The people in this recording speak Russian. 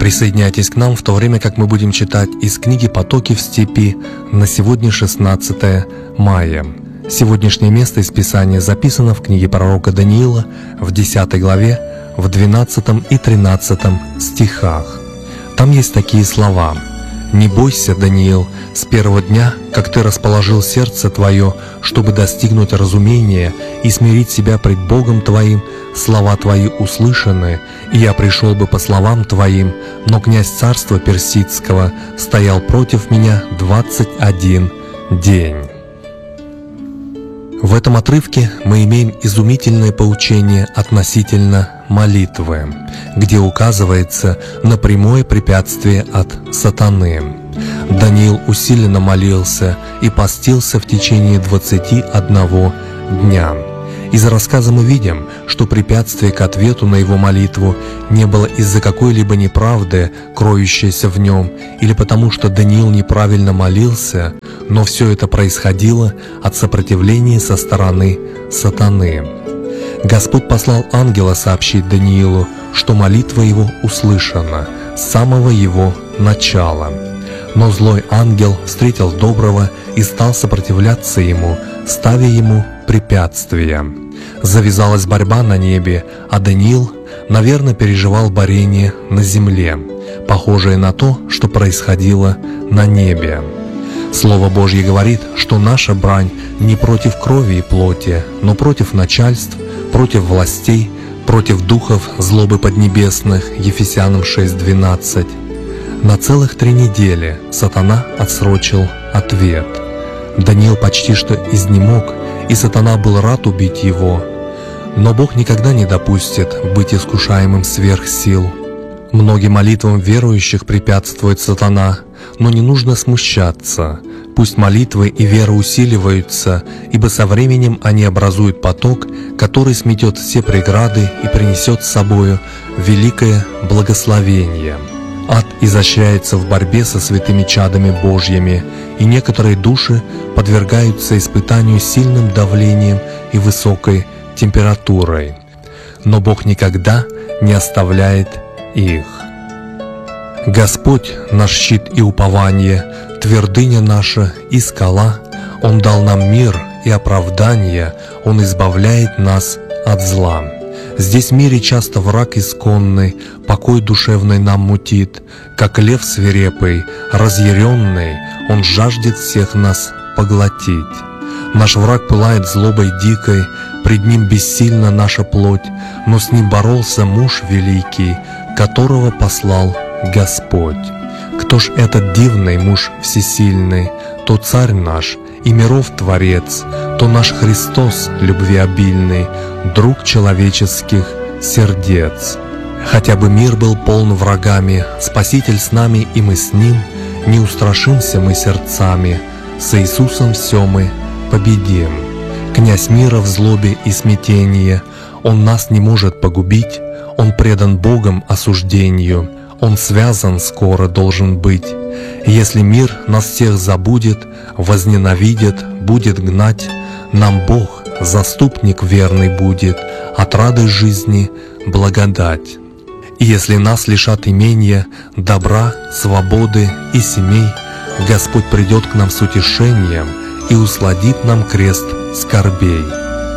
Присоединяйтесь к нам в то время, как мы будем читать из книги «Потоки в степи» на сегодня 16 мая. Сегодняшнее место из Писания записано в книге пророка Даниила в 10 главе, в 12 и 13 стихах. Там есть такие слова: «Не бойся, Даниил, с первого дня, как ты расположил сердце твое, чтобы достигнуть разумения и смирить себя пред Богом твоим, слова твои услышаны, и я пришел бы по словам твоим, но князь царства персидского стоял против меня 21 день». В этом отрывке мы имеем изумительное поучение относительно молитвы, где указывается на прямое препятствие от сатаны. Даниил усиленно молился и постился в течение 21 дня. Из рассказа мы видим, что препятствие к ответу на его молитву не было из-за какой-либо неправды, кроющейся в нем, или потому что Даниил неправильно молился, но все это происходило от сопротивления со стороны сатаны. Господь послал ангела сообщить Даниилу, что молитва его услышана с самого его начала. Но злой ангел встретил доброго и стал сопротивляться ему, ставя ему препятствия. Завязалась борьба на небе, а Даниил, наверное, переживал борение на земле, похожее на то, что происходило на небе. Слово Божье говорит, что наша брань не против крови и плоти, но против начальств, против властей, против духов злобы поднебесных, Ефесянам 6:12. На целых 3 недели сатана отсрочил ответ. Даниил почти что изнемог, и сатана был рад убить его. Но Бог никогда не допустит быть искушаемым сверх сил. Многим молитвам верующих препятствует сатана, но не нужно смущаться. Пусть молитвы и вера усиливаются, ибо со временем они образуют поток, который сметет все преграды и принесет с собою великое благословение. Ад изощряется в борьбе со святыми чадами Божьими, и некоторые души подвергаются испытанию сильным давлением и высокой температурой. Но Бог никогда не оставляет их. Господь — наш щит и упование, твердыня наша и скала. Он дал нам мир и оправдание, Он избавляет нас от зла. Здесь в мире часто враг исконный, покой душевный нам мутит, как лев свирепый, разъяренный, он жаждет всех нас поглотить. Наш враг пылает злобой дикой, пред ним бессильна наша плоть, но с ним боролся муж великий, которого послал Господь. Кто ж этот дивный муж всесильный? То царь наш и миров творец, то наш Христос любвеобильный, друг человеческих сердец. Хотя бы мир был полн врагами, Спаситель с нами и мы с Ним, не устрашимся мы сердцами, с Иисусом все мы победим. Князь мира в злобе и смятении, Он нас не может погубить, Он предан Богом осуждению, Он связан скоро должен быть. Если мир нас всех забудет, возненавидит, будет гнать, нам Бог, заступник верный будет, от рады жизни благодать. И если нас лишат имения, добра, свободы и семей, Господь придет к нам с утешением и усладит нам крест скорбей.